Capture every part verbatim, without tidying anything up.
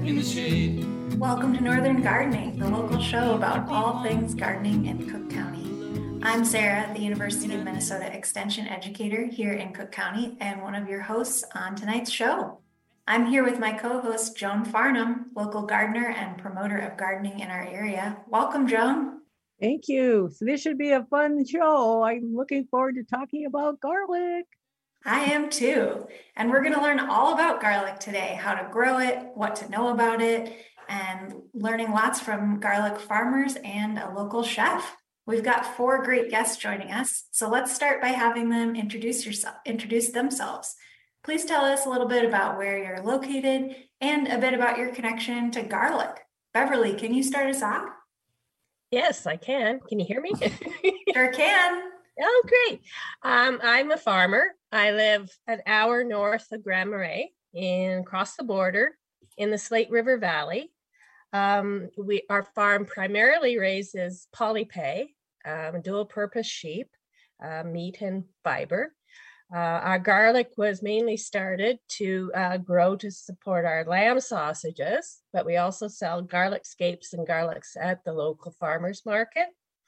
in the shade. Welcome to Northern Gardening, the local show about all things gardening in Cook County. I'm Sarah, the University of Minnesota Extension educator here in Cook County and one of your hosts on tonight's show. I'm here with my co-host, Joan Farnham, local gardener and promoter of gardening in our area. Welcome, Joan. Thank you. So this should be a fun show. I'm looking forward to talking about garlic. I am too. And we're going to learn all about garlic today, how to grow it, what to know about it, and learning lots from garlic farmers and a local chef. We've got four great guests joining us. So let's start by having them introduce yourself, introduce themselves. Please tell us a little bit about where you're located and a bit about your connection to garlic. Beverly, can you start us off? Yes, I can. Can you hear me? Sure can. Oh, great. Um, I'm a farmer. I live an hour north of Grand Marais and across the border in the Slate River Valley. Um, we Our farm primarily raises polypay, um, dual-purpose sheep, uh, meat and fiber. Uh, our garlic was mainly started to uh, grow to support our lamb sausages, but we also sell garlic scapes and garlics at the local farmers market.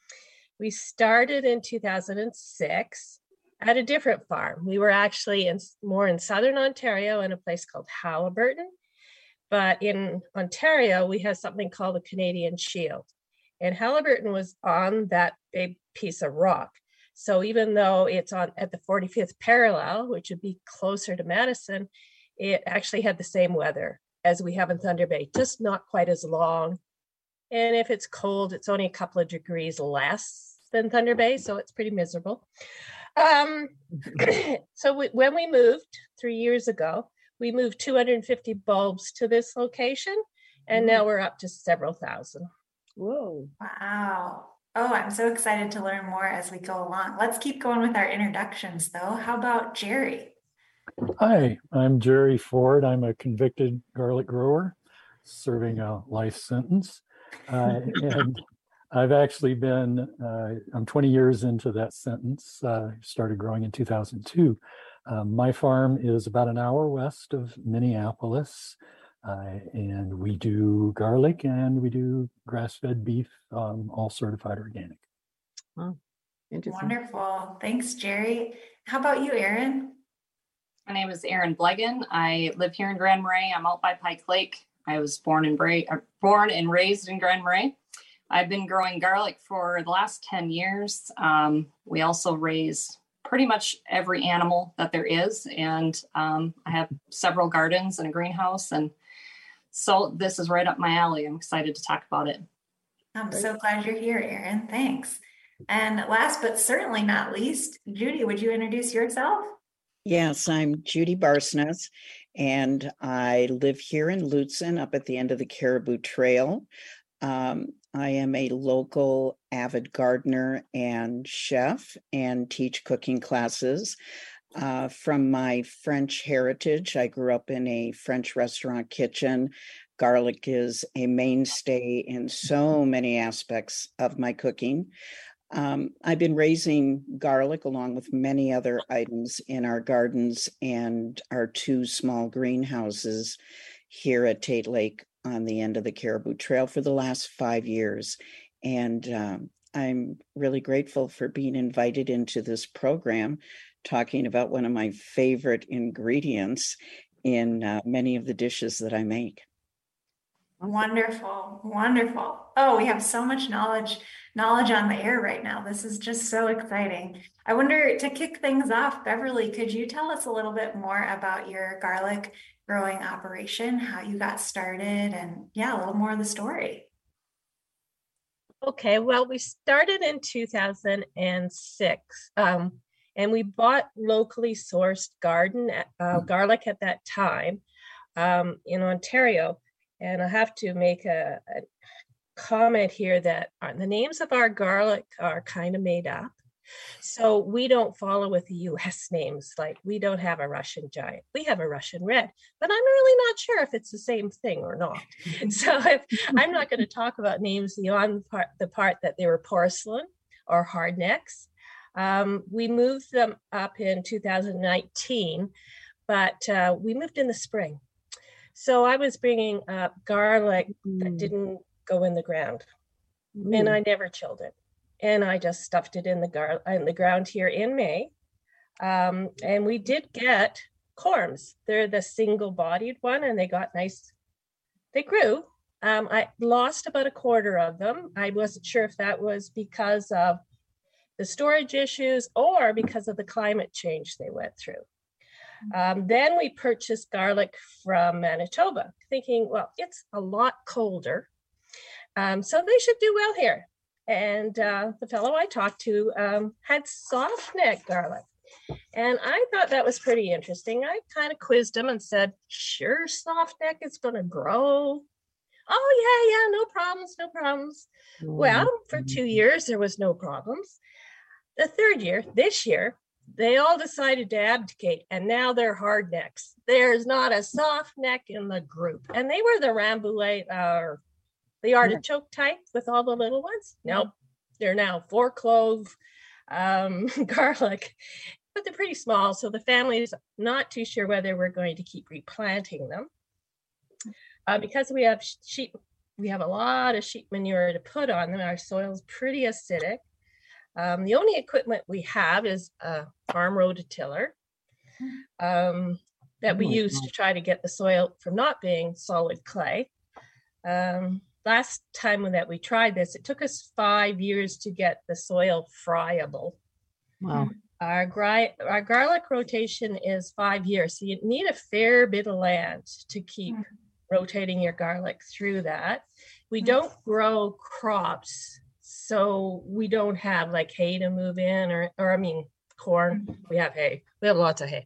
We started in two thousand six at a different farm. We were actually in, more in southern Ontario in a place called Haliburton, but in Ontario, we have something called the Canadian Shield. And Haliburton was on that big piece of rock. So even though it's on at the forty-fifth parallel, which would be closer to Madison, it actually had the same weather as we have in Thunder Bay, just not quite as long. And if it's cold, it's only a couple of degrees less than Thunder Bay, so it's pretty miserable. Um, so we, when we moved three years ago, we moved two hundred fifty bulbs to this location, and now we're up to several thousand. Whoa. Wow. Oh, I'm so excited to learn more as we go along. Let's keep going with our introductions, though. How about Jerry? Hi, I'm Jerry Ford. I'm a convicted garlic grower serving a life sentence. Uh, and I've actually been, uh, I'm twenty years into that sentence. Uh, started growing in two thousand two. Um, my farm is about an hour west of Minneapolis. Uh, and we do garlic and we do grass-fed beef, um, all certified organic. Wow, interesting. Wonderful. Thanks, Jerry. How about you, Erin? My name is Erin Blegan. I live here in Grand Marais. I'm out by Pike Lake. I was born and, bra- uh, born and raised in Grand Marais. I've been growing garlic for the last ten years. Um, we also raise pretty much every animal that there is. And um, I have several gardens and a greenhouse. And so this is right up my alley. I'm excited to talk about it. I'm so glad you're here, Erin. Thanks. And last but certainly not least, Judy, would you introduce yourself? Yes, I'm Judy Barsness, and I live here in Lutsen up at the end of the Caribou Trail. Um, I am a local avid gardener and chef and teach cooking classes. Uh, from my French heritage, I grew up in a French restaurant kitchen. Garlic is a mainstay in so many aspects of my cooking. Um, I've been raising garlic along with many other items in our gardens and our two small greenhouses here at Tate Lake on the end of the Caribou Trail for the last five years. And um, I'm really grateful for being invited into this program, talking about one of my favorite ingredients in uh, many of the dishes that I make. Wonderful, wonderful. Oh, we have so much knowledge, knowledge on the air right now. This is just so exciting. I wonder, to kick things off, Beverly, could you tell us a little bit more about your garlic growing operation, how you got started, and yeah, a little more of the story. Okay, well, we started in two thousand six. Um, And we bought locally sourced garden uh, garlic at that time um, in Ontario. And I have to make a, a comment here that our, the names of our garlic are kind of made up. So we don't follow with the U S names. Like, we don't have a Russian giant. We have a Russian red, but I'm really not sure if it's the same thing or not. So if, I'm not going to talk about names beyond part, the part that they were porcelain or hardnecks. Um, we moved them up in two thousand nineteen, but uh, we moved in the spring. So I was bringing up garlic that Mm. didn't go in the ground, and Ooh. I never chilled it. And I just stuffed it in the gar in the ground here in May. Um, and we did get corms. They're the single-bodied one, and they got nice. They grew. Um, I lost about a quarter of them. I wasn't sure if that was because of the storage issues or because of the climate change they went through. Um, then we purchased garlic from Manitoba, thinking, well, it's a lot colder, um, so they should do well here. And uh, the fellow I talked to um, had soft neck garlic. And I thought that was pretty interesting. I kind of quizzed him and said, sure, soft neck is going to grow. Oh, yeah, yeah, no problems, no problems. Well, for two years, there was no problems. The third year, this year, they all decided to abdicate, and now they're hard necks. There's not a soft neck in the group. And they were the Rambouillet, or uh, the artichoke type with all the little ones. Nope, they're now four clove um, garlic, but they're pretty small. So the family is not too sure whether we're going to keep replanting them. Uh, because we have sheep, we have a lot of sheep manure to put on them. Our soil's pretty acidic. Um, the only equipment we have is a farm rototiller um, that we use to try to get the soil from not being solid clay. Um, last time that we tried this, it took us five years to get the soil friable. Wow. Our, gri- our garlic rotation is five years, so you need a fair bit of land to keep mm. rotating your garlic through that. We mm. don't grow crops, so we don't have like hay to move in, or, or I mean, corn. We have hay. We have lots of hay.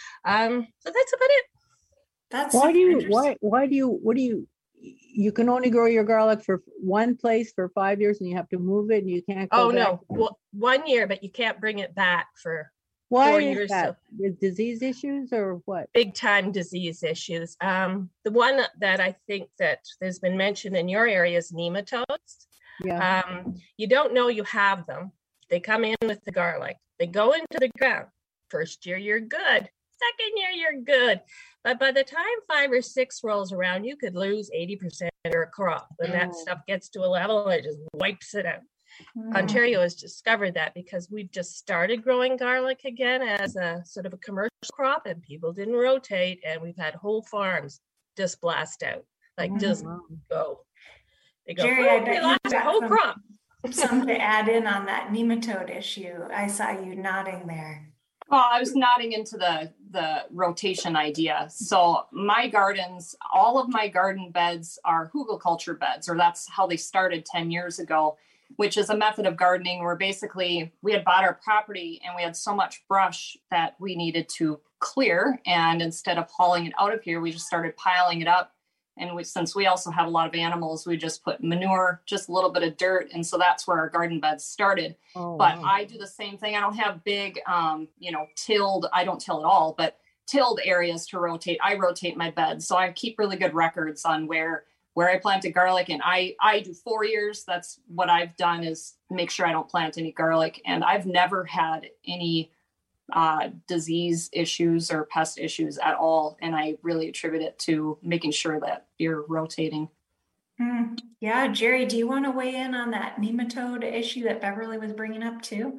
Um, so that's about it. That's why do you why why do you what do you you can only grow your garlic for one place for five years and you have to move it and you can't go oh back? no well, one year, but you can't bring it back for why four is years. That? So With disease issues or what? Big time disease issues. Um, the one that I think that has been mentioned in your area is nematodes. Yeah. Um, you don't know you have them. They come in with the garlic. They go into the ground. First year, you're good. Second year, you're good. But by the time five or six rolls around, you could lose eighty percent of your crop. When that Oh. stuff gets to a level, it just wipes it out. Mm. Ontario has discovered that because we've just started growing garlic again as a sort of a commercial crop, and people didn't rotate, and we've had whole farms just blast out, like Mm. just Wow. go. They go, Jerry, I "Oh, bet we you lost a got whole some- crop." Some to add in on that nematode issue. I saw you nodding there. Well, I was nodding into the the rotation idea. So my gardens, all of my garden beds are hugelkultur beds, or that's how they started ten years ago, which is a method of gardening where basically we had bought our property and we had so much brush that we needed to clear. And instead of hauling it out of here, we just started piling it up. And we, since we also have a lot of animals, we just put manure, just a little bit of dirt. And so that's where our garden beds started. Oh, But wow. I do the same thing. I don't have big, um, you know, tilled, I don't till at all, but tilled areas to rotate. I rotate my beds. So I keep really good records on where where I planted garlic. And I, I do four years. That's what I've done, is make sure I don't plant any garlic. And I've never had any uh, disease issues or pest issues at all. And I really attribute it to making sure that you're rotating. Mm. Yeah, Jerry, do you want to weigh in on that nematode issue that Beverly was bringing up too?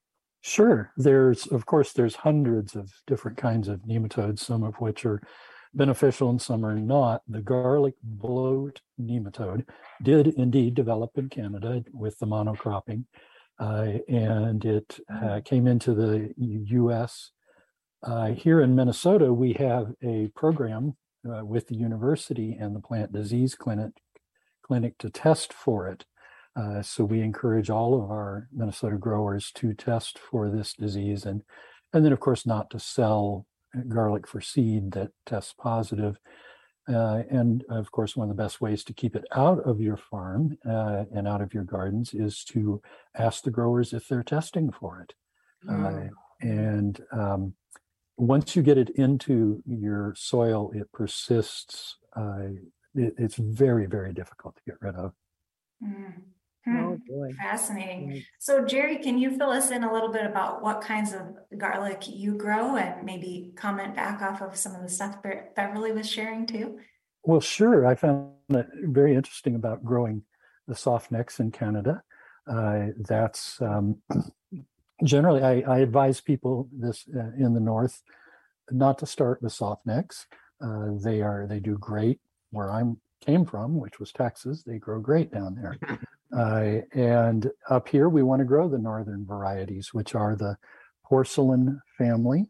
Sure. There's, of course, there's hundreds of different kinds of nematodes, some of which are beneficial and some are not. The garlic bloat nematode did indeed develop in Canada with the monocropping, uh, and it uh, came into the U S. Uh, here in Minnesota, we have a program uh, with the university and the plant disease clinic, clinic to test for it. Uh, so we encourage all of our Minnesota growers to test for this disease, and and then of course not to sell garlic for seed that tests positive. Uh, and of course, one of the best ways to keep it out of your farm uh, and out of your gardens is to ask the growers if they're testing for it. Mm. Uh, and um, once you get it into your soil, it persists. Uh, it, it's very, very difficult to get rid of. Mm. Oh, Mm, boy. fascinating. Right. So, Jerry, can you fill us in a little bit about what kinds of garlic you grow and maybe comment back off of some of the stuff Be- Beverly was sharing too? Well, sure. I found it very interesting about growing the soft necks in Canada. Uh, that's um, generally, I, I advise people this uh, in the north not to start with soft necks. Uh, they are they do great where I came from, which was Texas. They grow great down there. Uh, and up here, we want to grow the northern varieties, which are the porcelain family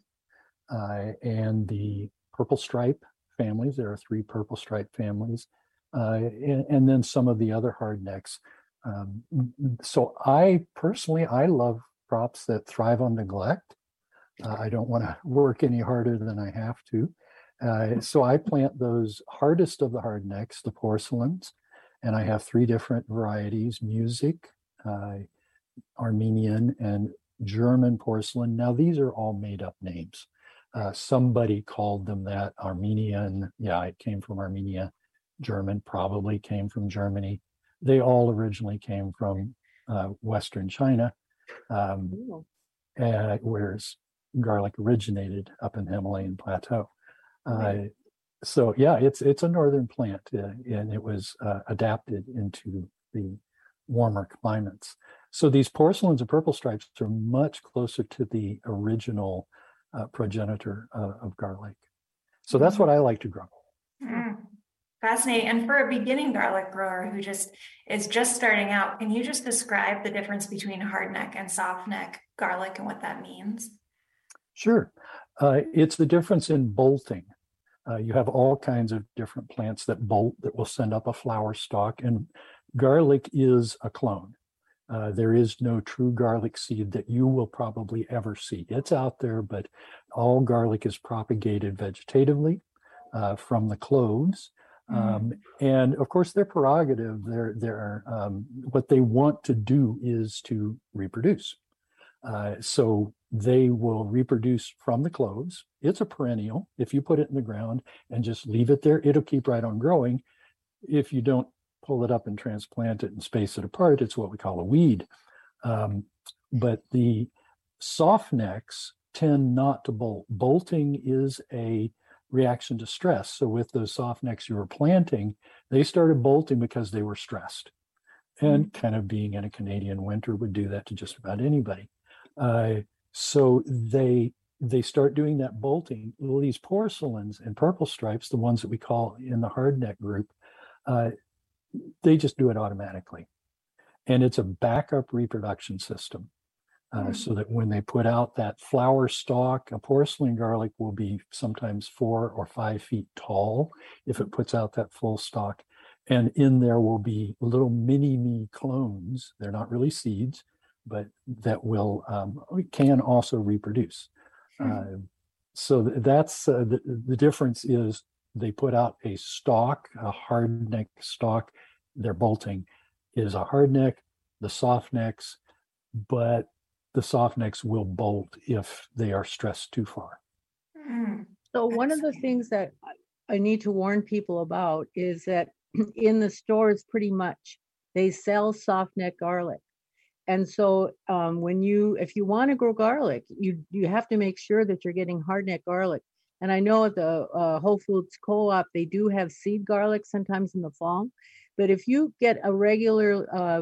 uh, and the purple stripe families. There are three purple stripe families, uh, and, and then some of the other hard necks. Um, so I personally, I love crops that thrive on neglect. Uh, I don't want to work any harder than I have to. Uh, so I plant those hardest of the hard necks, the porcelains, and I have three different varieties: Music, uh, Armenian, and German porcelain. Now these are all made up names. Uh, somebody called them that. Armenian, yeah, it came from Armenia. German probably came from Germany. They all originally came from uh, Western China, um, Oh, uh, whereas garlic originated up in the Himalayan plateau. Uh, Right. so yeah, it's it's a northern plant, uh, and it was uh, adapted into the warmer climates. So these porcelains and purple stripes are much closer to the original uh, progenitor uh, of garlic. So that's what I like to grow. Mm, fascinating. And for a beginning garlic grower who just is just starting out, can you just describe the difference between hardneck and softneck garlic and what that means? Sure. Uh, it's the difference in bolting. Uh, you have all kinds of different plants that bolt that will send up a flower stalk, and garlic is a clone. Uh, there is no true garlic seed that you will probably ever see. It's out there, but all garlic is propagated vegetatively uh, from the cloves. Um, and of course, their prerogative, their, their, um, what they want to do is to reproduce. Uh, so they will reproduce from the cloves. It's a perennial. If you put it in the ground and just leave it there, it'll keep right on growing. If you don't pull it up and transplant it and space it apart, it's what we call a weed. Um, but the soft necks tend not to bolt. Bolting is a reaction to stress. So with those soft necks you were planting, they started bolting because they were stressed. And kind of being in a Canadian winter would do that to just about anybody. Uh, so they they start doing that bolting. Well, these porcelains and purple stripes, the ones that we call in the hardneck group, uh, they just do it automatically. And it's a backup reproduction system. Uh, mm. So that when they put out that flower stalk, a porcelain garlic will be sometimes four or five feet tall if it puts out that full stalk. And in there will be little mini me clones. They're not really seeds, but that will um, can also reproduce. Mm. Uh, so that's uh, the, the difference is they put out a stalk, a hard neck stalk. They're bolting is a hard neck, the soft necks, but the soft necks will bolt if they are stressed too far. Mm. So one of the things that I need to warn people about is that in the stores, pretty much, they sell soft neck garlic. And so um, when you, if you want to grow garlic, you you have to make sure that you're getting hardneck garlic. And I know at the uh, Whole Foods Co-op, they do have seed garlic sometimes in the fall. But if you get a regular uh,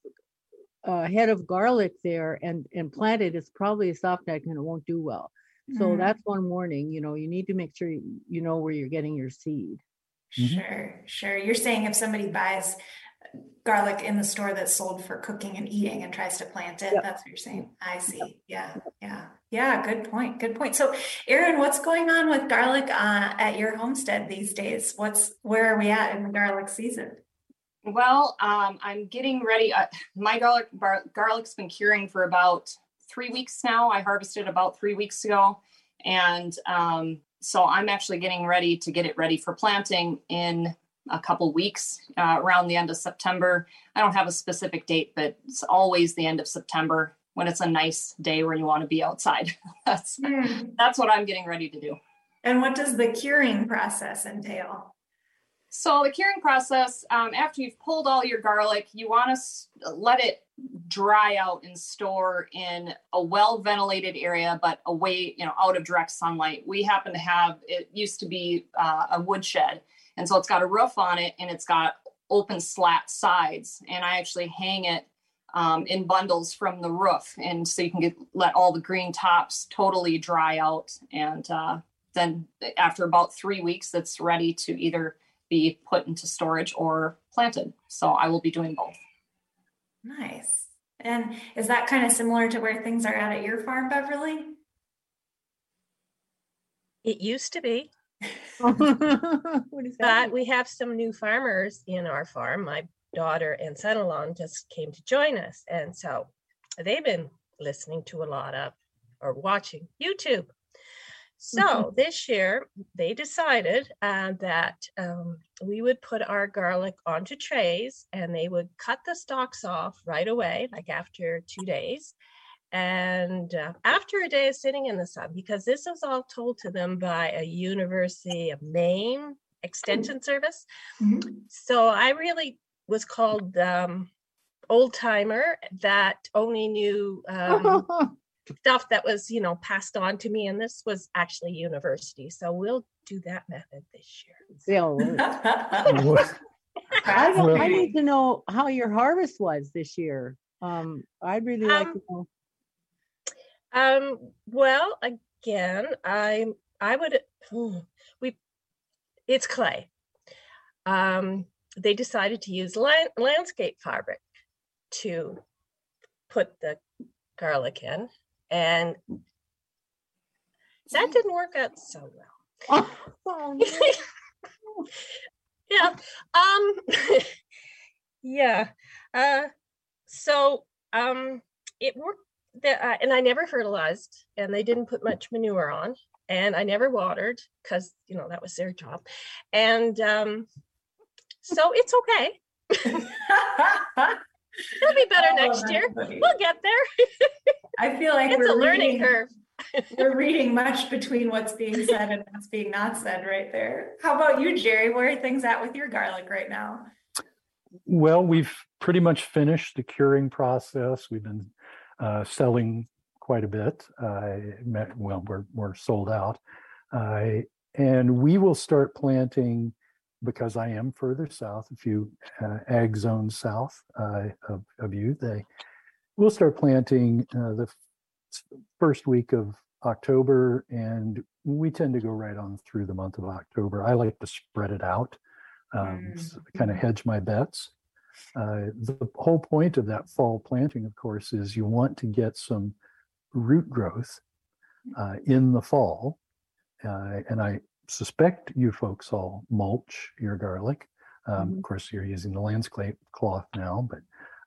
uh, head of garlic there and, and plant it, it's probably a soft neck and it won't do well. So mm. that's one warning. You know, you need to make sure you, you know where you're getting your seed. Sure, mm-hmm. sure. You're saying if somebody buys garlic in the store that's sold for cooking and eating and tries to plant it, yep. That's what you're saying. I see. Yeah, yeah, yeah. Good point. Good point. So, Erin, what's going on with garlic uh, at your homestead these days? What's where are we at in the garlic season? Well, um, I'm getting ready. Uh, my garlic bar, garlic's been curing for about three weeks now. I harvested about three weeks ago, and um, so I'm actually getting ready to get it ready for planting in a couple weeks, uh, around the end of September. I don't have a specific date, but it's always the end of September when it's a nice day where you want to be outside. that's mm. that's what I'm getting ready to do. And what does the curing process entail? So the curing process, um, after you've pulled all your garlic, you want to s- let it dry out and store in a well-ventilated area, but away, you know, out of direct sunlight. We happen to have, it used to be uh, a woodshed. And so it's got a roof on it and it's got open slat sides. And I actually hang it um, in bundles from the roof. And so you can get, let all the green tops totally dry out. And uh, then after about three weeks, it's ready to either be put into storage or planted. So I will be doing both. Nice. And is that kind of similar to where things are at at your farm, Beverly? It used to be, What is that? but we have some new farmers in our farm. My daughter and son-in-law just came to join us. And so they've been listening to a lot of or watching YouTube. So this year they decided uh, that um, we would put our garlic onto trays and they would cut the stalks off right away, like after two days. And uh, after a day of sitting in the sun, because this was all told to them by a University of Maine extension service. Mm-hmm. So I really was called um, old timer that only knew um, stuff that was, you know, passed on to me. And this was actually university. So we'll do that method this year. They'll work. Well, I, don't- I Well- need to know how your harvest was this year. Um, I'd really like Um, to know. Um, well, again, I I would ooh, we it's clay. Um, they decided to use land, landscape fabric to put the garlic in, and that didn't work out so well. Oh, no. Yeah. Um yeah. Uh so um it worked that uh, and I never fertilized and they didn't put much manure on and I never watered because you know that was their job. And um so it's okay. It'll be better Oh, next that's year. funny. We'll get there. I feel like It's we're a learning reading, curve. we're reading much between what's being said and what's being not said right there. How about you, Jerry? Where are things at with your garlic right now? Well, we've pretty much finished the curing process. We've been uh, selling quite a bit. Uh, met- well, we're we're sold out, uh, and we will start planting because I am further south, a few uh, ag zones south uh, of of you. They we'll start planting uh, the f- first week of October, and we tend to go right on through the month of October. I like to spread it out. Um, Mm. kind of hedge my bets. Uh, the whole point of that fall planting, of course, is you want to get some root growth uh, in the fall. Uh, and I suspect you folks all mulch your garlic. Um, Mhm. Of course, you're using the landscape cloth now, but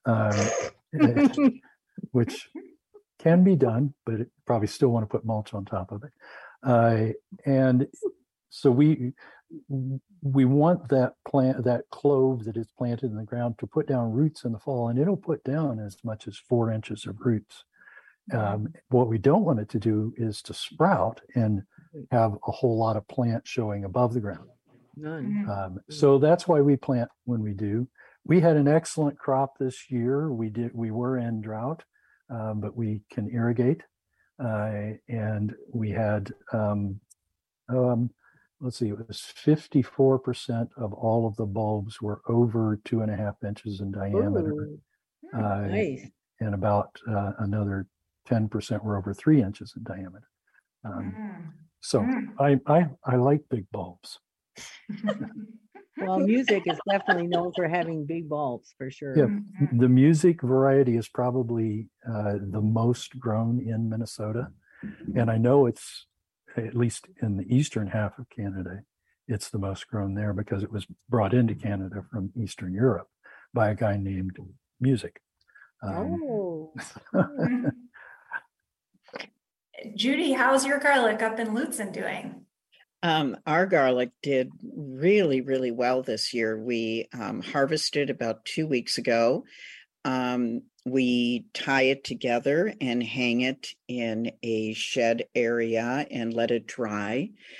um, which can be done, but it probably still want to put mulch on top of it. Uh, and so we we want that plant, that clove that is planted in the ground, to put down roots in the fall, and it'll put down as much as four inches of roots. Um, what we don't want it to do is to sprout and have a whole lot of plant showing above the ground. None. Um, so that's why we plant when we do. We had an excellent crop this year. We did. We were in drought, um, but we can irrigate, uh, and we had. Um, um, let's see. It was fifty-four percent of all of the bulbs were over two and a half inches in diameter, Ooh, uh, nice. and about uh, another ten percent were over three inches in diameter. Um, Mm. so Mm. I, I I like big bulbs. Well, music is definitely known for having big bulbs for sure. Yeah. Mhm. The music variety is probably uh, the most grown in Minnesota. And I know it's, at least in the eastern half of Canada, it's the most grown there because it was brought into Canada from Eastern Europe by a guy named Music. Um, Oh, Mhm. Judy, how's your garlic up in Lutzen doing? Um, our garlic did really, really well this year. We um, harvested about two weeks ago. Um, we tie it together and hang it in a shed area and let it dry.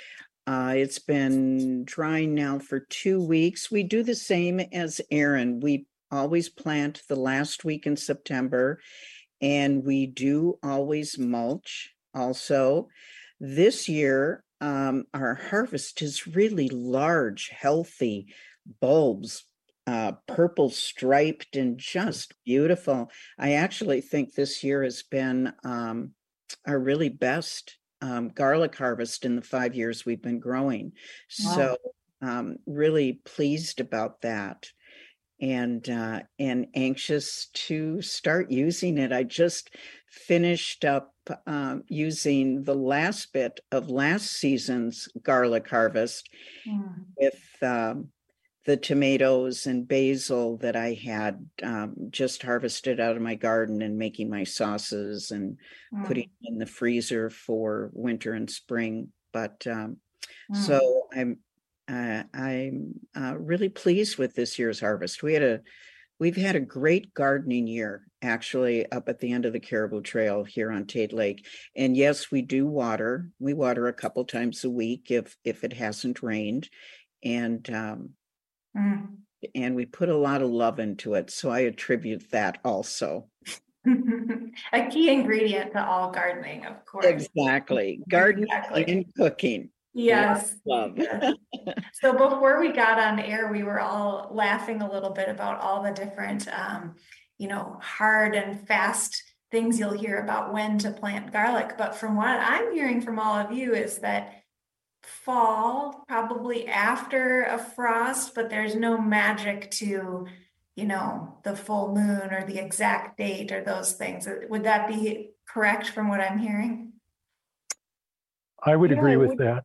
Uh, it's been drying now for two weeks. We do the same as Erin. We always plant the last week in September, and we do always mulch also. This year, um, our harvest is really large, healthy bulbs, uh, purple striped and just beautiful. I actually think this year has been um, our really best um, garlic harvest in the five years we've been growing. So um, really pleased about that, and uh, and anxious to start using it. I just finished up um, using the last bit of last season's garlic harvest Mm. with um, the tomatoes and basil that I had um, just harvested out of my garden, and making my sauces and Mm. putting in the freezer for winter and spring. But um, Mm. so I'm uh, I'm uh, really pleased with this year's harvest. We had a we've had a great gardening year, actually, up at the end of the Caribou Trail here on Tate Lake. And yes, we do water. We water a couple times a week if if it hasn't rained, and um, Mm. and we put a lot of love into it. So I attribute that also. A key ingredient to all gardening, of course. Exactly. Gardening Exactly. and cooking. Yes. Love. Yes. So before we got on air, we were all laughing a little bit about all the different, um, you know, hard and fast things you'll hear about when to plant garlic. But from what I'm hearing from all of you is that fall, probably after a frost, but there's no magic to, you know, the full moon or the exact date or those things. Would that be correct from what I'm hearing? I would Yeah, agree it with would- that.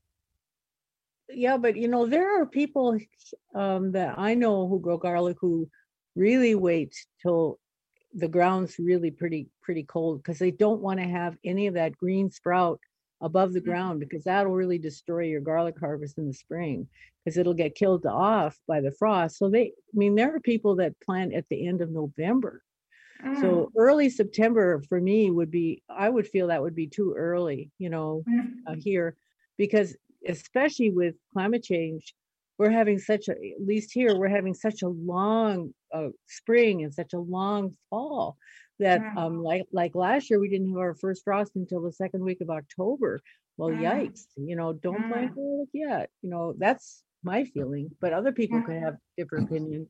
Yeah, but you know, there are people um, that I know who grow garlic who really wait till the ground's really pretty pretty cold, because they don't want to have any of that green sprout above the ground, because that'll really destroy your garlic harvest in the spring, because it'll get killed off by the frost. So they, I mean, there are people that plant at the end of November. Mm. So early September for me would be, I would feel that would be too early, you know, Mm. uh, here, because especially with climate change, we're having such a, at least here, we're having such a long uh, spring and such a long fall that Mm. um, like like last year, we didn't have our first frost until the second week of October. Well, Mm. yikes, you know, don't plant Mm. garlic yet. You know, that's my feeling, but other people Mm. could have different opinions.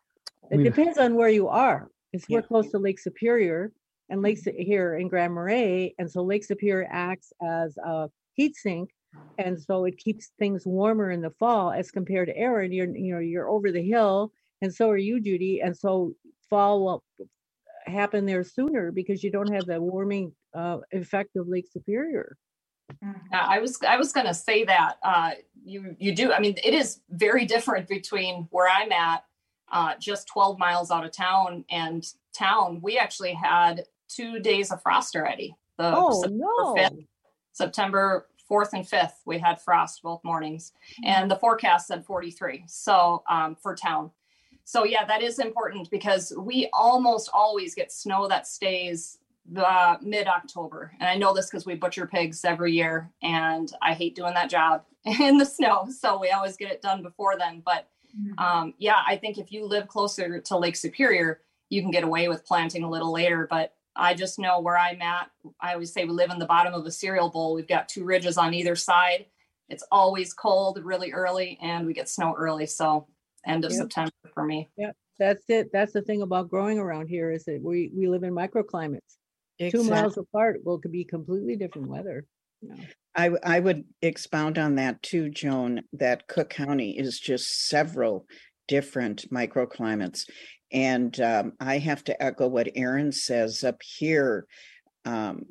It We've- depends on where you are, because we're Yeah. close to Lake Superior and Lake Su- here in Grand Marais, and so Lake Superior acts as a heat sink, and so it keeps things warmer in the fall as compared to Erin. You're you know you're over the hill, and so are you, Judy, and so fall will happen there sooner because you don't have the warming uh, effect of Lake Superior. Mm. Yeah, I was I was gonna say that uh, you you do. I mean, it is very different between where I'm at, uh, just twelve miles out of town, and town. We actually had two days of frost already. The Oh September no! fifth, September fourth and fifth, we had frost both mornings, and the forecast said forty-three. So um, for town. So yeah, that is important because we almost always get snow that stays uh, mid-October. And I know this because we butcher pigs every year, and I hate doing that job in the snow. So we always get it done before then. But um, yeah, I think if you live closer to Lake Superior, you can get away with planting a little later. But I just know where I'm at. I always say we live in the bottom of a cereal bowl. We've got two ridges on either side. It's always cold really early, and we get snow early. So end of Yep. September for me. Yeah, that's it. That's the thing about growing around here, is that we we live in microclimates. Two Exactly. miles apart will could be completely different weather. Yeah. I, I would expound on that too, Joan, that Cook County is just several different microclimates. And um, I have to echo what Erin says up here. Um,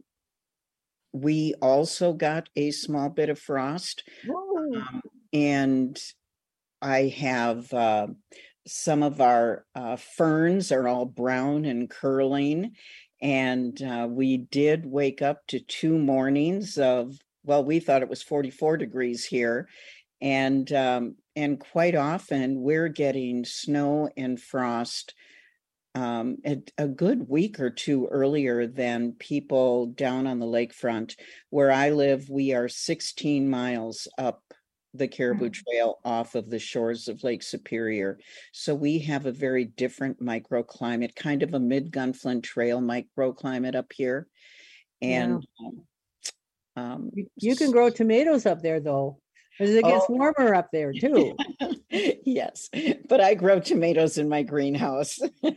we also got a small bit of frost. Whoa. Um, and I have uh, some of our uh, ferns are all brown and curling. And uh, we did wake up to two mornings of, well, we thought it was forty-four degrees here. And um, and quite often we're getting snow and frost um, a, a good week or two earlier than people down on the lakefront. Where I live, we are sixteen miles up the Caribou Mhm. Trail off of the shores of Lake Superior. So we have a very different microclimate, kind of a mid-Gunflint Trail microclimate up here. And um, um, You, you can grow tomatoes up there though, because it gets Oh. warmer up there too. yes, but I grow tomatoes in my greenhouse.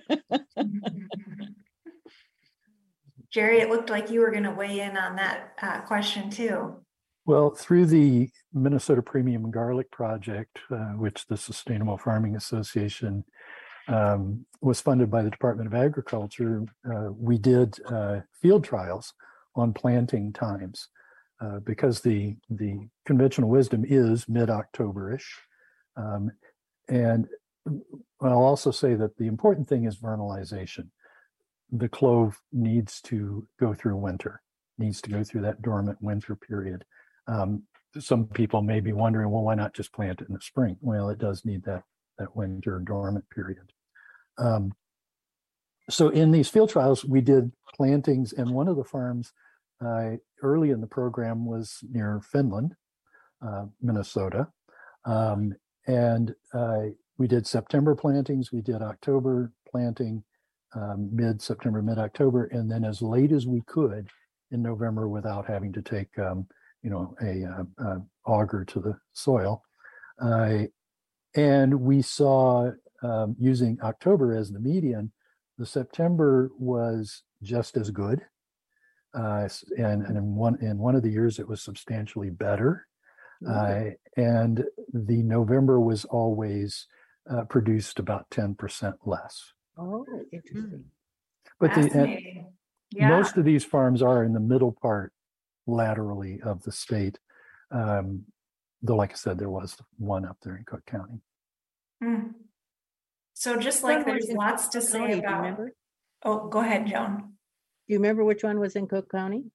Jerry, it looked like you were going to weigh in on that uh, question too. Well, through the Minnesota Premium Garlic Project, uh, which the Sustainable Farming Association um, was funded by the Department of Agriculture, uh, we did uh, field trials on planting times uh, because the, the conventional wisdom is mid-October-ish. Um, and I'll also say that the important thing is vernalization. The clove needs to go through winter, needs to go through that dormant winter period. Um, some people may be wondering, well, why not just plant it in the spring? Well, it does need that, that winter dormant period. Um, so in these field trials, we did plantings, and one of the farms uh, early in the program was near Finland, uh, Minnesota. Um, and uh, we did September plantings, we did October planting, um, mid-September, mid-October, and then as late as we could in November without having to take um, you know, a, a, a auger to the soil. Uh, and we saw, um, using October as the median, the September was just as good. Uh, and, and in one in one of the years, it was substantially better. Uh, and the November was always uh, produced about ten percent less. Oh, interesting. But the, Fascinating. Yeah. most of these farms are in the middle part laterally of the state. Um, though, like I said, there was one up there in Cook County. Mm. So just like Which one there's was in lots to Cook say County, do you about. remember? Oh, go ahead, Joan. Do you remember which one was in Cook County?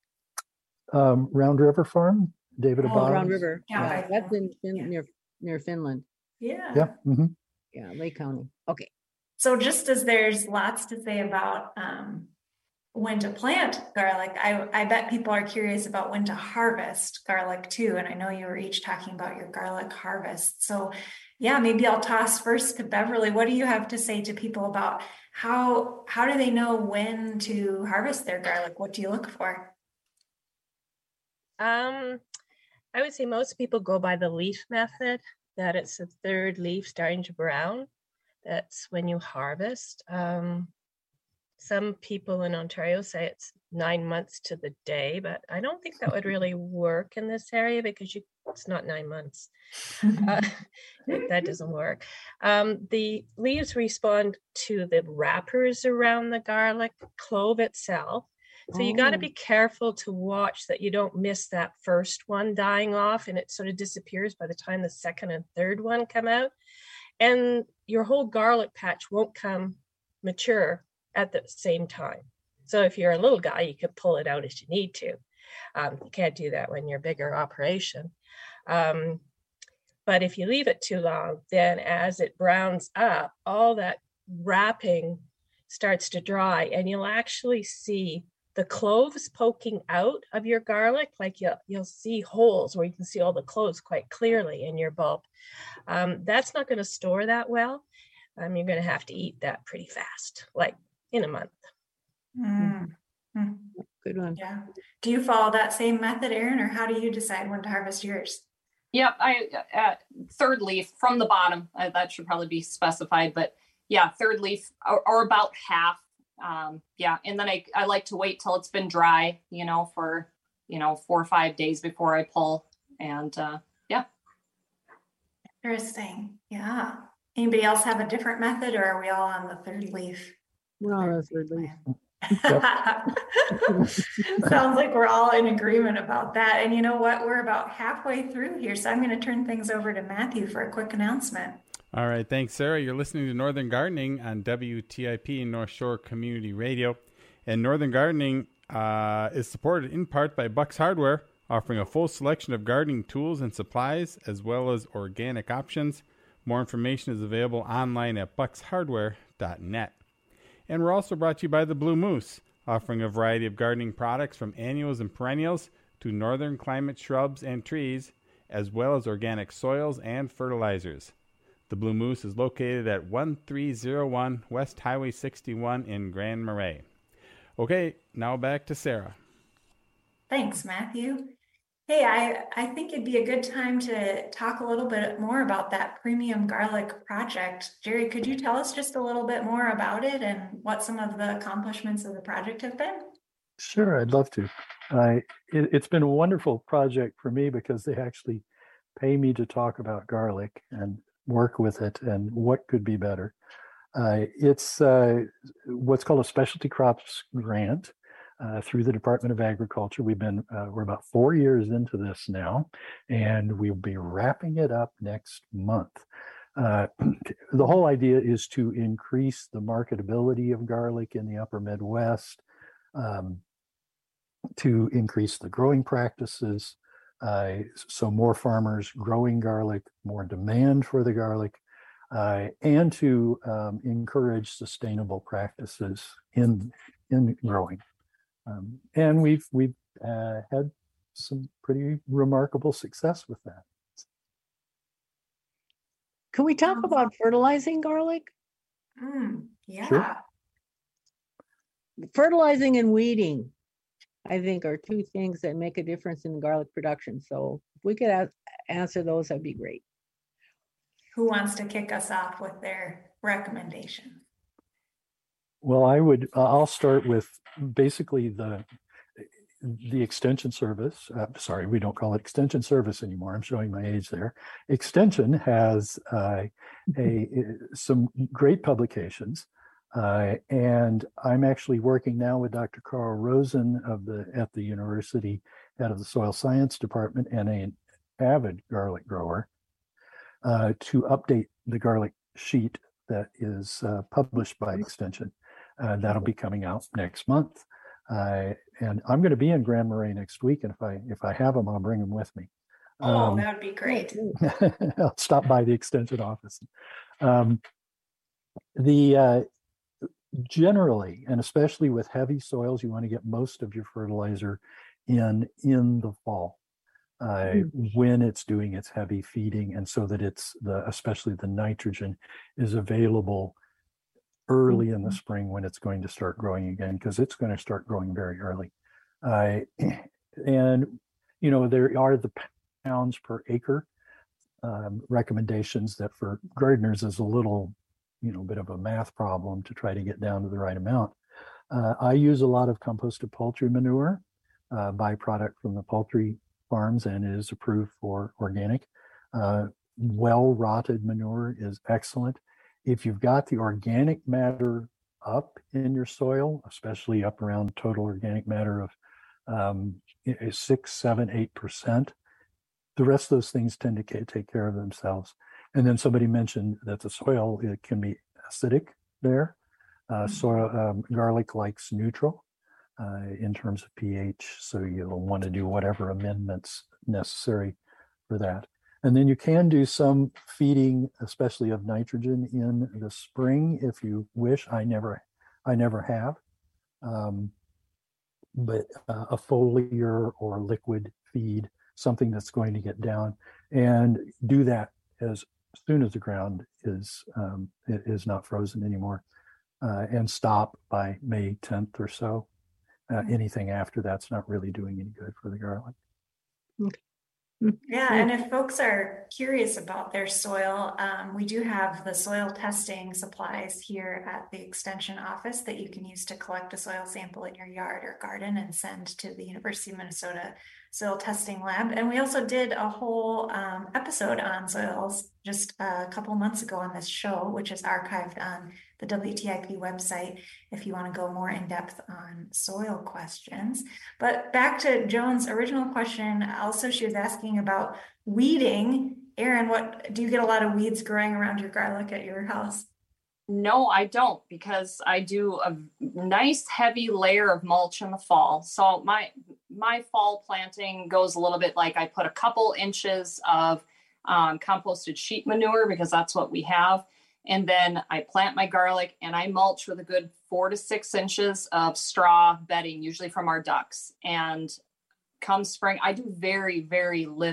Um, Round River Farm, David Oh, Abad. Round River. Yeah, Yeah, I- that's in, in yeah. near near Finland. Yeah. Yeah. Mm-hmm. Yeah, Lake County. Okay. So just as there's lots to say about um, when to plant garlic, I, I bet people are curious about when to harvest garlic too. And I know you were each talking about your garlic harvest. So yeah, maybe I'll toss first to Beverly. What do you have to say to people about how, how do they know when to harvest their garlic? What do you look for? Um, I would say most people go by the leaf method, that it's the third leaf starting to brown. That's when you harvest. Um, some people in Ontario say it's nine months to the day, but I don't think that would really work in this area because you, it's not nine months. Uh, that, that doesn't work. Um, the leaves respond to the wrappers around the garlic clove itself. So you got to Oh. be careful to watch that you don't miss that first one dying off and it sort of disappears by the time the second and third one come out. And your whole garlic patch won't come mature at the same time. So if you're a little guy, you can pull it out as you need to. Um, you can't do that when you're a bigger operation. Um, but if you leave it too long, then as it browns up, all that wrapping starts to dry and you'll actually see the cloves poking out of your garlic, like you'll, you'll see holes where you can see all the cloves quite clearly in your bulb. Um, that's not going to store that well. Um, you're going to have to eat that pretty fast, like in a month. Mm. Mm. Good one. Yeah. Do you follow that same method, Erin, or how do you decide when to harvest yours? Yep, I uh, third leaf from the bottom. Uh, that should probably be specified, but yeah, third leaf or, or about half. Um, yeah, and then I I like to wait till it's been dry, you know, for you know four or five days before I pull. And uh, yeah. Interesting. Yeah. Anybody else have a different method, or are we all on the third leaf? We're on the third leaf. Sounds like we're all in agreement about that. And you know what? We're about halfway through here. So I'm going to turn things over to Matthew for a quick announcement. All right. Thanks, Sarah. You're listening to Northern Gardening on W T I P North Shore Community Radio. And Northern Gardening uh, is supported in part by Bucks Hardware, offering a full selection of gardening tools and supplies, as well as organic options. More information is available online at bucks hardware dot net. And we're also brought to you by the Blue Moose, offering a variety of gardening products from annuals and perennials to northern climate shrubs and trees, as well as organic soils and fertilizers. The Blue Moose is located at one three zero one West Highway sixty-one in Grand Marais. Okay, now back to Sarah. Thanks, Matthew. Hey, I, I think it'd be a good time to talk a little bit more about that premium garlic project. Jerry, could you tell us just a little bit more about it and what some of the accomplishments of the project have been? Sure, I'd love to. I it, it's been a wonderful project for me because they actually pay me to talk about garlic and work with it and what could be better. Uh, it's uh, what's called a specialty crops grant uh, through the Department of Agriculture. We've been, uh, we're about four years into this now, and we'll be wrapping it up next month. Uh, the whole idea is to increase the marketability of garlic in the upper Midwest, um, to increase the growing practices, uh, so more farmers growing garlic, more demand for the garlic, uh, and to um, encourage sustainable practices in in growing. Um, and we've we've uh, had some pretty remarkable success with that. Can we talk about fertilizing garlic? Mm, yeah. Sure. Fertilizing and weeding, I think, are two things that make a difference in garlic production. So if we could a- answer those, that'd be great. Who wants to kick us off with their recommendation? Well, I would, uh, I'll start with basically the the extension service. Uh, sorry, we don't call it extension service anymore. I'm showing my age there. Extension has uh, a some great publications, uh, and I'm actually working now with Doctor Carl Rosen of the at the university, out of the soil science department, and an avid garlic grower, uh, to update the garlic sheet that is uh, published by Extension. Uh, that'll be coming out next month. Uh, and I'm going to be in Grand Marais next week, and if I if I have them, I'll bring them with me. Oh, Um, that would be great. I'll stop by the extension office. Um, the uh, generally, and especially with heavy soils, you want to get most of your fertilizer in in the fall, uh, when it's doing its heavy feeding, and so that it's the especially the nitrogen is available early in the spring when it's going to start growing again, because it's going to start growing very early. Uh, and, you know, there are the pounds per acre um, recommendations that for gardeners is a little, you know, bit of a math problem to try to get down to the right amount. Uh, I use a lot of composted poultry manure, uh, byproduct from the poultry farms, and is approved for organic. Uh, well-rotted manure is excellent. If you've got the organic matter up in your soil, especially up around total organic matter of um, six, seven, eight percent, the rest of those things tend to take care of themselves. And then somebody mentioned that the soil, it can be acidic there. Uh, soil um, garlic likes neutral uh, in terms of pH, so you'll want to do whatever amendments necessary for that. And then you can do some feeding, especially of nitrogen, in the spring if you wish. I never, I never have, um, but uh, a foliar or liquid feed, something that's going to get down, and do that as soon as the ground is um, is not frozen anymore, uh, and stop by May tenth or so. Uh, anything after that's not really doing any good for the garlic. Okay. Yeah, and if folks are curious about their soil, um, we do have the soil testing supplies here at the Extension office that you can use to collect a soil sample in your yard or garden and send to the University of Minnesota Soil Testing Lab. And we also did a whole um, episode on soils just a couple months ago on this show, which is archived on the W T I P website if you want to go more in depth on soil questions. But back to Joan's original question, also she was asking about weeding. Erin, what do you get a lot of weeds growing around your garlic at your house? No, I don't, because I do a nice heavy layer of mulch in the fall. So my my fall planting goes a little bit like I put a couple inches of um, composted sheep manure, because that's what we have. And then I plant my garlic and I mulch with a good four to six inches of straw bedding, usually from our ducks. And come spring, I do very, very little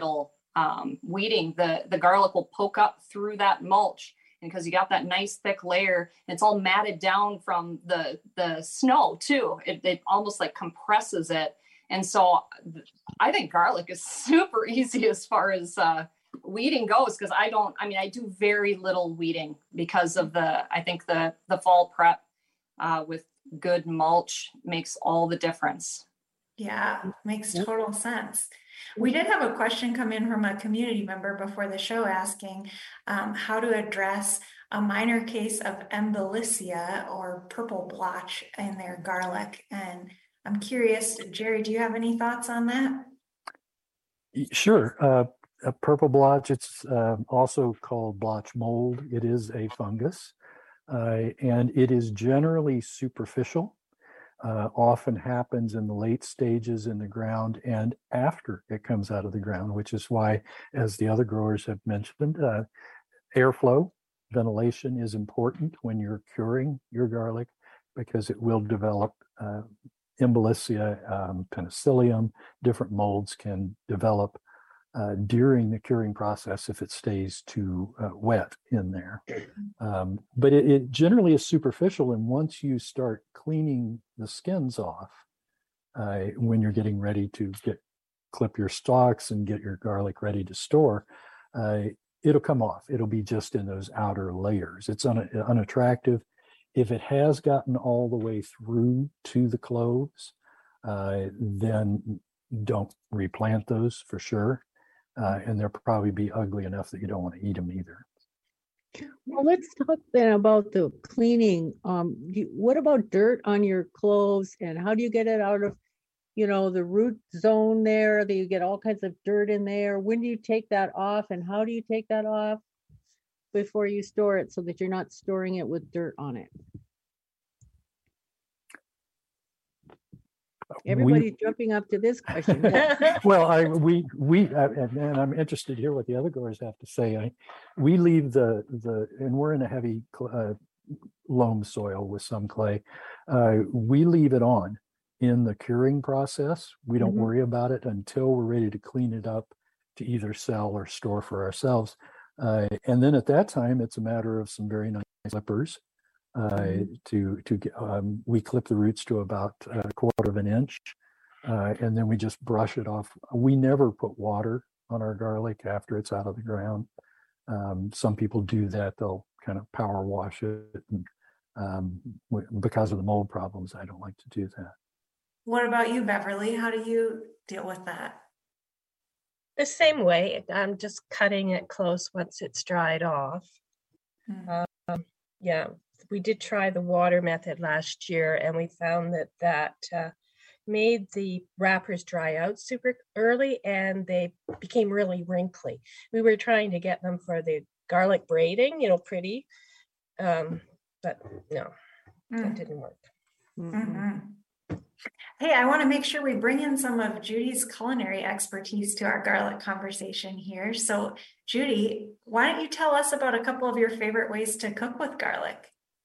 um, weeding, the, the garlic will poke up through that mulch. And because you got that nice thick layer, and it's all matted down from the, the snow too. It, it almost like compresses it. And so I think garlic is super easy as far as uh, weeding goes, because I don't, I mean, I do very little weeding because of the, I think the, the fall prep uh, with good mulch makes all the difference. Yeah, makes total sense. We did have a question come in from a community member before the show asking um, how to address a minor case of embolissia or purple blotch in their garlic. And I'm curious, Jerry, do you have any thoughts on that? Sure. Uh, a purple blotch, it's uh, also called blotch mold. It is a fungus, uh, and it is generally superficial. Uh, often happens in the late stages in the ground and after it comes out of the ground, which is why, as the other growers have mentioned, uh, airflow, ventilation is important when you're curing your garlic, because it will develop uh, embolissia, um, penicillium, different molds can develop uh, during the curing process if it stays too uh, wet in there. Um, but it, it generally is superficial, and once you start cleaning the skins off, uh, when you're getting ready to get clip your stalks and get your garlic ready to store, uh, it'll come off. It'll be just in those outer layers. It's un, unattractive. If it has gotten all the way through to the cloves, uh, then don't replant those for sure. Uh, and they'll probably be ugly enough that you don't want to eat them either. Well, let's talk then about the cleaning. Um, you, what about dirt on your cloves, and how do you get it out of, you know, the root zone there? Do you get all kinds of dirt in there? When do you take that off, and how do you take that off before you store it so that you're not storing it with dirt on it? Everybody's we, jumping up to this question. Well, I we we uh, and, and I'm interested to hear what the other growers have to say. I we leave the the and we're in a heavy uh, loam soil with some clay. Uh, we leave it on in the curing process. We don't mm-hmm. worry about it until we're ready to clean it up to either sell or store for ourselves. Uh, and then at that time, it's a matter of some very nice clippers. Uh, to to get, um, we clip the roots to about a quarter of an inch, uh, and then we just brush it off. We never put water on our garlic after it's out of the ground. Um, some people do that; they'll kind of power wash it, and um, w- because of the mold problems, I don't like to do that. What about you, Beverly? How do you deal with that? The same way. I'm just cutting it close once it's dried off. Mm. Um, yeah. We did try the water method last year, and we found that that uh, made the wrappers dry out super early, and they became really wrinkly. We were trying to get them for the garlic braiding, you know, pretty, um, but no, mm. that didn't work. Mm-hmm. Hey, I want to make sure we bring in some of Judy's culinary expertise to our garlic conversation here. So, Judy, why don't you tell us about a couple of your favorite ways to cook with garlic?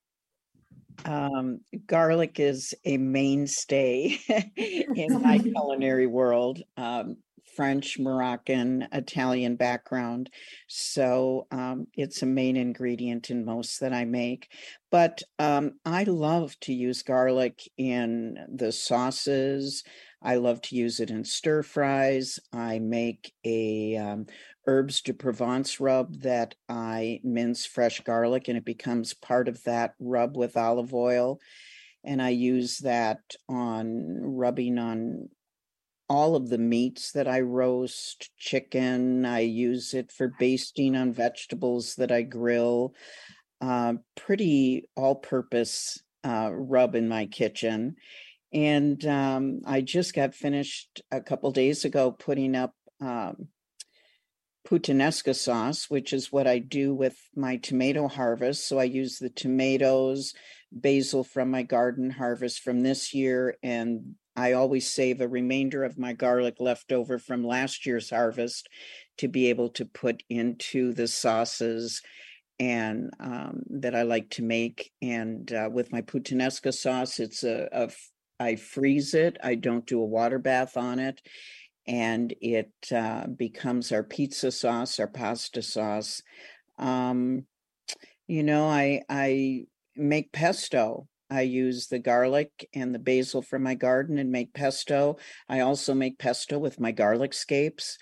Um, garlic is a mainstay in my culinary world, um, French, Moroccan, Italian background. So um, it's a main ingredient in most that I make. But um, I love to use garlic in the sauces. I love to use it in stir fries. I make a um, herbs de Provence rub that I mince fresh garlic, and it becomes part of that rub with olive oil. And I use that on rubbing on all of the meats that I roast, chicken. I use it for basting on vegetables that I grill. Uh, pretty all-purpose uh, rub in my kitchen. And um, I just got finished a couple days ago putting up um, puttanesca sauce, which is what I do with my tomato harvest. So I use the tomatoes, basil from my garden harvest from this year, and I always save a remainder of my garlic left over from last year's harvest to be able to put into the sauces and um, that I like to make. And uh, with my puttanesca sauce, it's a, a I freeze it. I don't do a water bath on it. and it uh, becomes our pizza sauce, our pasta sauce. Um, you know, I I make pesto. I use the garlic and the basil from my garden and make pesto. I also make pesto with my garlic scapes.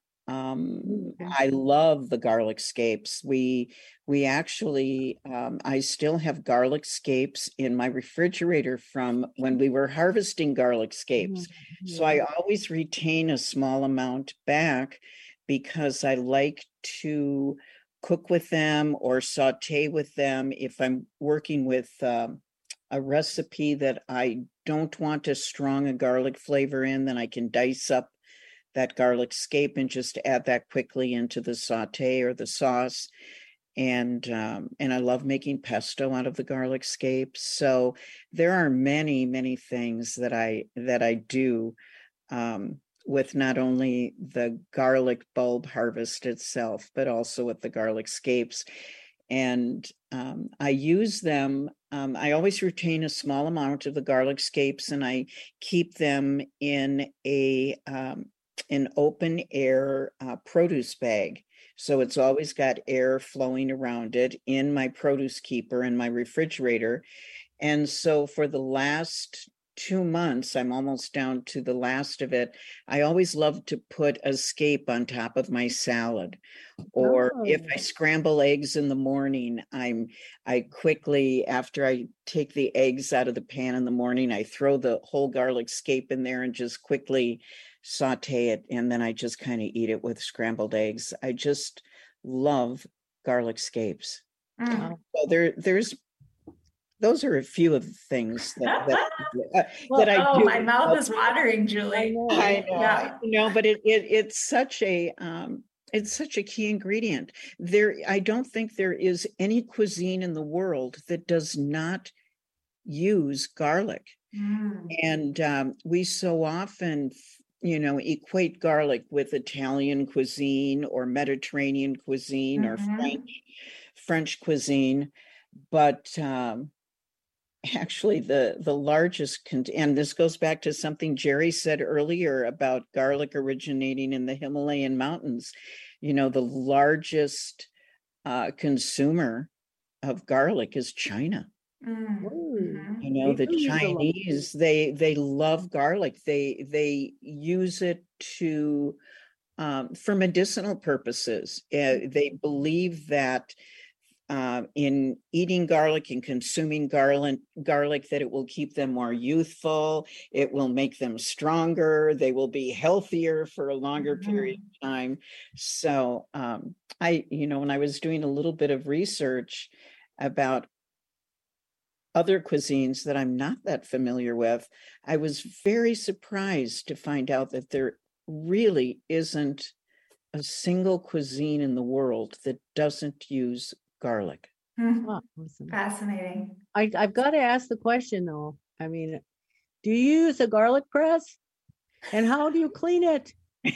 Um, Okay. I love the garlic scapes. We we actually um, I still have garlic scapes in my refrigerator from when we were harvesting garlic scapes. So I Yeah. always retain a small amount back because I like to cook with them or saute with them if I'm working with um, a recipe that I don't want as strong a garlic flavor in, then I can dice up that garlic scape and just add that quickly into the saute or the sauce. And um, and I love making pesto out of the garlic scapes. So there are many, many things that I that I do um, with not only the garlic bulb harvest itself, but also with the garlic scapes. And um, I use them. Um, I always retain a small amount of the garlic scapes, and I keep them in a um, an open air uh, produce bag. So it's always got air flowing around it in my produce keeper in my refrigerator. And so for the last two months, I'm almost down to the last of it. I always love to put a scape on top of my salad. Or if I Oh. scramble eggs in the morning, I'm I quickly, after I take the eggs out of the pan in the morning, I throw the whole garlic scape in there and just quickly saute it. And then I just kind of eat it with scrambled eggs. I just love garlic scapes. Mm. Wow. So there, there's those are a few of the things that that, uh, Well, that I Oh, do. my mouth is watering, Julie. I know. I know, Yeah. I know, but it, it it's such a um, it's such a key ingredient. There, I don't think there is any cuisine in the world that does not use garlic. Mm. And um, we so often, you know, equate garlic with Italian cuisine or Mediterranean cuisine or Mhm. French French cuisine, but um, actually the the largest con- and this goes back to something Jerry said earlier about garlic originating in the Himalayan mountains. You know, the largest uh, consumer of garlic is China. Mm. Whoa. Mhm. You know, They the do use a lot. Chinese, they they love garlic. They they use it to um, for medicinal purposes. Uh, they believe that uh, in eating garlic and consuming garlic, garlic, that it will keep them more youthful. It will make them stronger. They will be healthier for a longer period of time. So um, I, you know, when I was doing a little bit of research about other cuisines that I'm not that familiar with, I was very surprised to find out that there really isn't a single cuisine in the world that doesn't use garlic. Mm. Wow, awesome. Fascinating. I, I've got to ask the question though. I mean, do you use a garlic press? And how do you clean it?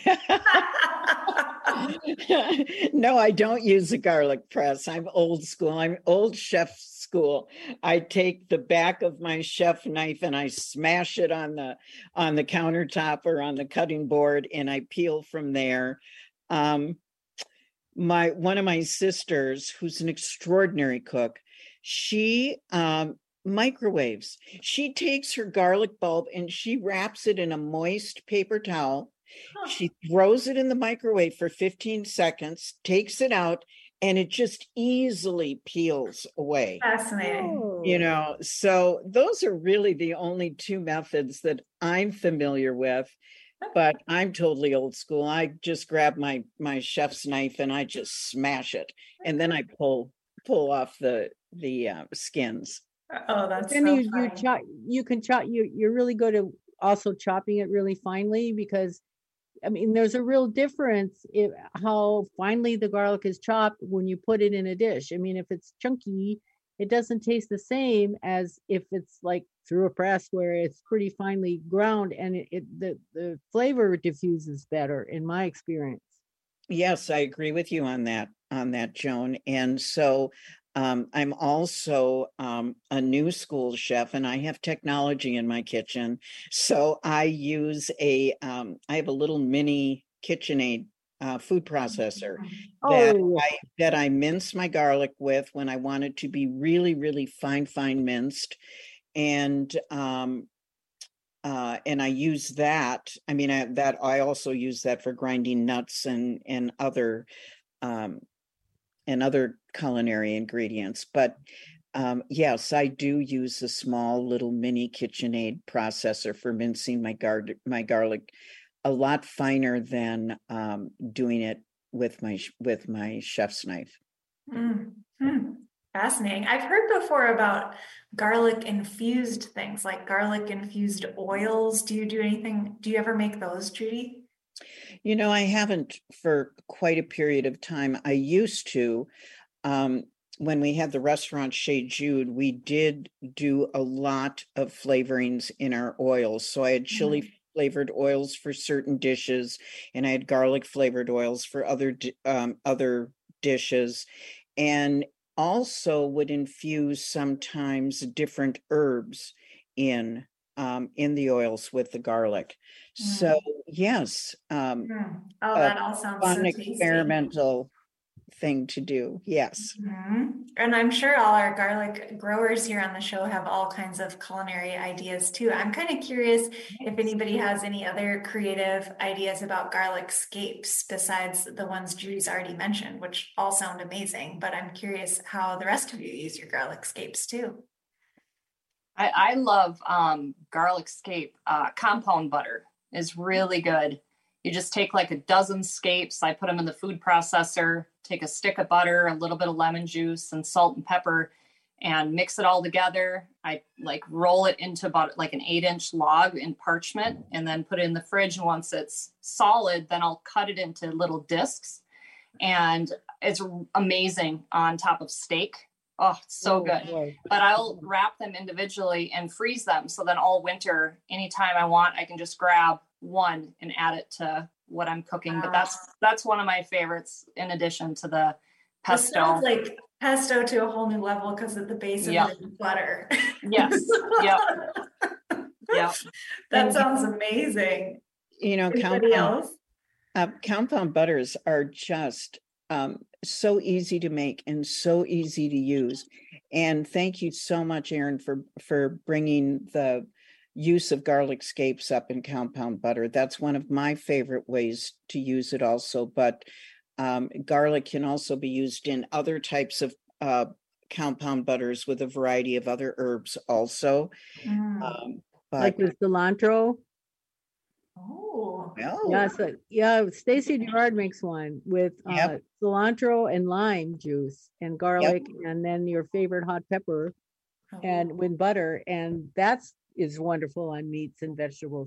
No, I don't use a garlic press. I'm old school. I'm old chef school. I take the back of my chef knife and I smash it on the on the countertop or on the cutting board, and I peel from there. Um, my one of my sisters, who's an extraordinary cook, she um, microwaves. She takes her garlic bulb and she wraps it in a moist paper towel. Huh. She throws it in the microwave for fifteen seconds, takes it out, and it just easily peels away. Fascinating. You Oh. know, so those are really the only two methods that I'm familiar with. But I'm totally old school. I just grab my my chef's knife and I just smash it, and then I pull pull off the the uh, skins. Oh, that's Then so you you funny. chop you can chop you you're really good at also chopping it really finely, because I mean there's a real difference in how finely the garlic is chopped when you put it in a dish. I mean, if it's chunky, it doesn't taste the same as if it's like through a press where it's pretty finely ground, and it, it the the flavor diffuses better in my experience. Yes, I agree with you on that on that, Joan. And so Um, I'm also um, a new school chef, and I have technology in my kitchen. So I use a, um, I have a little mini KitchenAid uh, food processor that Oh, I that I mince my garlic with when I want it to be really, really fine, fine minced, and um, uh, and I use that. I mean, I, that I also use that for grinding nuts and and other um, and other culinary ingredients. But um, yes, I do use a small little mini KitchenAid processor for mincing my gar my garlic, a lot finer than um, doing it with my with my chef's knife. Mm, hmm. Fascinating. I've heard before about garlic infused things like garlic infused oils. Do you do anything? Do you ever make those, Judy? You know, I haven't for quite a period of time. I used to. Um, when we had the restaurant Chez Jude, we did do a lot of flavorings in our oils. So I had chili Mm. flavored oils for certain dishes, and I had garlic flavored oils for other di- um, other dishes, and also would infuse sometimes different herbs in um, in the oils with the garlic. So Mm. yes, um, Mm. Oh, a that all sounds fun so tasty. experimental thing to do. Yes. Mhm. And I'm sure all our garlic growers here on the show have all kinds of culinary ideas too. I'm kind of curious if anybody has any other creative ideas about garlic scapes besides the ones Judy's already mentioned, which all sound amazing, but I'm curious how the rest of you use your garlic scapes too. I, I love um, garlic scape. Uh, compound butter is really good. You just take like a dozen scapes. I put them in the food processor, take a stick of butter, a little bit of lemon juice and salt and pepper, and mix it all together. I like roll it into about like an eight inch log in parchment and then put it in the fridge. And once it's solid, then I'll cut it into little discs. And it's amazing on top of steak. Oh, it's so oh, good. boy. But I'll wrap them individually and freeze them. So then all winter, anytime I want, I can just grab one and add it to what I'm cooking. Wow. But that's that's one of my favorites in addition to the This pesto. sounds like pesto to a whole new level because of the base of Yep. it is butter. Yes. Yep. Yep. That And, sounds amazing. you know, Anybody compound, else? uh, compound butters are just um, so easy to make and so easy to use. And thank you so much, Erin, for for bringing the use of garlic scapes up in compound butter. That's one of my favorite ways to use it also. But um, garlic can also be used in other types of uh, compound butters with a variety of other herbs also. Mm. Um, but Like with cilantro. Oh, well, Yeah, so yeah, Stacy Gerard makes one with uh, Yep. cilantro and lime juice and garlic, and then your favorite hot pepper, and with butter, and that's is wonderful on meats and vegetables